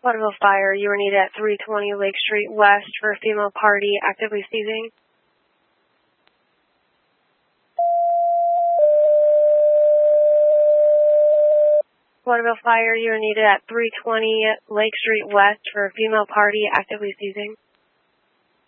Waterville Fire, you are needed at 320 Lake Street West for a female party actively seizing. Waterville Fire, you are needed at 320 Lake Street West for a female party actively seizing.